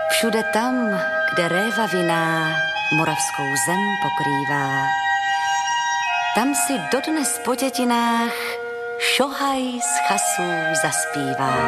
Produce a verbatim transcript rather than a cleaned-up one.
Všude tam, kde réva vinná moravskou zem pokrývá, tam si dodnes po dětinách šohaj z chasů zaspívá.